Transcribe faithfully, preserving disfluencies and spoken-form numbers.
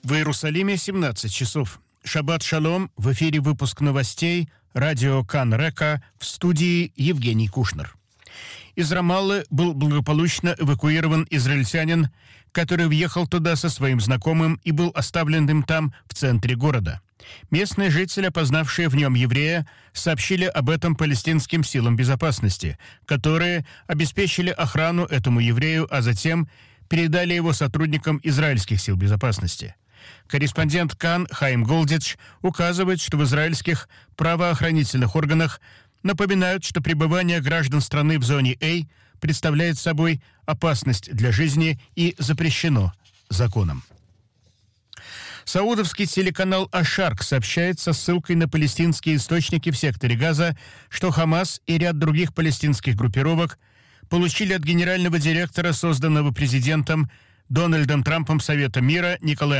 В Иерусалиме семнадцать часов. Шаббат шалом. В эфире выпуск новостей. Радио Кан Река. В студии Евгений Кушнер. Из Рамаллы был благополучно эвакуирован израильтянин, который въехал туда со своим знакомым и был оставлен им там, в центре города. Местные жители, опознавшие в нем еврея, сообщили об этом палестинским силам безопасности, которые обеспечили охрану этому еврею, а затем передали его сотрудникам израильских сил безопасности. Корреспондент Кан Хаим Голдич указывает, что в израильских правоохранительных органах напоминают, что пребывание граждан страны в зоне А представляет собой опасность для жизни и запрещено законом. Саудовский телеканал «Ашарк» сообщает со ссылкой на палестинские источники в секторе Газа, что Хамас и ряд других палестинских группировок получили от генерального директора, созданного президентом Дональдом Трампом Совета мира Николая